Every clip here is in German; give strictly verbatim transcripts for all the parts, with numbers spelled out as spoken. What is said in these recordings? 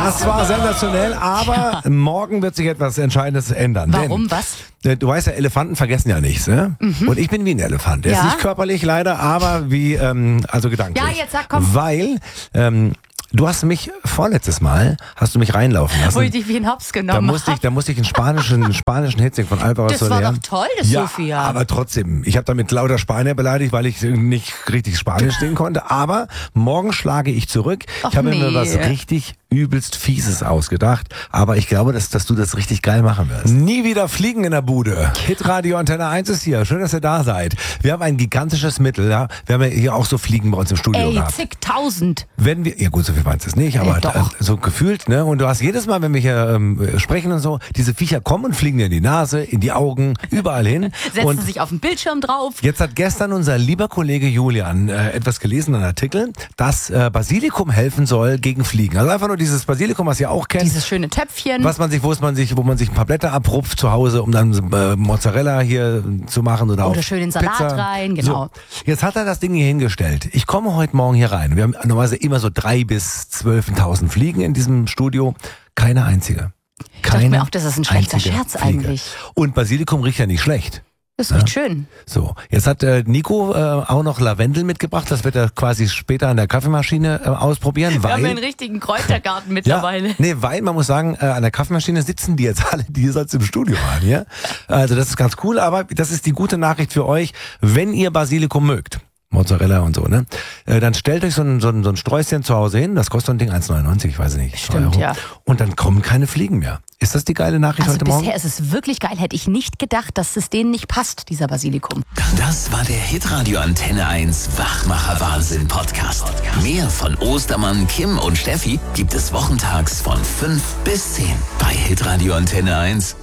Das war sensationell, aber ja. morgen wird sich etwas Entscheidendes ändern. Warum? Denn, was? Du weißt ja, Elefanten vergessen ja nichts, ne? Mhm. Und ich bin wie ein Elefant. Der ja? ist nicht körperlich leider, aber wie, ähm, also gedanklich. Ja, jetzt sag, komm. Weil, ähm, du hast mich vorletztes Mal, hast du mich reinlaufen lassen. Wo ich dich wie ein Hops genommen da musste ich, Da musste ich einen spanischen, einen spanischen Hit singen von Alvaro Das Soler. war doch toll, das ja, Sophia. aber trotzdem, ich habe damit lauter Spanier beleidigt, weil ich nicht richtig Spanisch singen konnte. Aber morgen schlage ich zurück. Och, ich habe nee. mir was richtig übelst Fieses ausgedacht. Aber ich glaube, dass, dass du das richtig geil machen wirst. Nie wieder fliegen in der Bude. Hitradio Antenne eins ist hier. Schön, dass ihr da seid. Wir haben ein gigantisches Mittel. Ja? Wir haben ja hier auch so Fliegen bei uns im Studio Ey, gehabt. zigtausend. Wenn wir, ja gut, so viel meinst du es nicht, aber Ey, doch. so gefühlt, ne? Und du hast jedes Mal, wenn wir hier ähm, sprechen und so, diese Viecher kommen und fliegen dir in die Nase, in die Augen, überall hin. Setzen und sich auf den Bildschirm drauf. Jetzt hat gestern unser lieber Kollege Julian äh, etwas gelesen, einen Artikel, dass äh, Basilikum helfen soll gegen Fliegen. Also einfach nur dieses Basilikum, was ihr auch kennt. Dieses schöne Töpfchen. Was man sich, wo es man sich, wo man sich ein paar Blätter abrupft zu Hause, um dann äh, Mozzarella hier zu machen oder, Oder auf schön in Salat Pizza. rein, genau. So, jetzt hat er das Ding hier hingestellt. Ich komme heute Morgen hier rein. Wir haben normalerweise immer so drei bis zwölftausend Fliegen in diesem Studio. Keine einzige. Ich dachte Keine mir auch, das ist ein schlechter einzige Scherz Fliege. eigentlich. Und Basilikum riecht ja nicht schlecht. Das riecht schön. So, jetzt hat äh, Nico äh, auch noch Lavendel mitgebracht. Das wird er quasi später an der Kaffeemaschine äh, ausprobieren. Wir weil, haben einen richtigen Kräutergarten mittlerweile. Ja, nee, weil man muss sagen, äh, an der Kaffeemaschine sitzen die jetzt alle, die sonst im Studio waren. Ja? Also das ist ganz cool, aber das ist die gute Nachricht für euch, wenn ihr Basilikum mögt. Mozzarella und so, ne? Äh, dann stellt euch so ein, so, ein, so ein Sträußchen zu Hause hin, das kostet so ein Ding eins neunundneunzig, ich weiß nicht. Stimmt, Euro. ja. Und dann kommen keine Fliegen mehr. Ist das die geile Nachricht Also heute bisher Morgen? ist es wirklich geil. Hätte ich nicht gedacht, dass es denen nicht passt, dieser Basilikum. Das war der Hitradio Antenne eins Wachmacher Wahnsinn Podcast. Mehr von Ostermann, Kim und Steffi gibt es wochentags von fünf bis zehn bei Hitradio Antenne eins.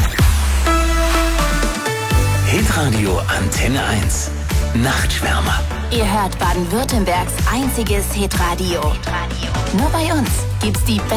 Hitradio Antenne eins. Nachtschwärmer. Ihr hört Baden-Württembergs einziges Hitradio. Nur bei uns gibt's die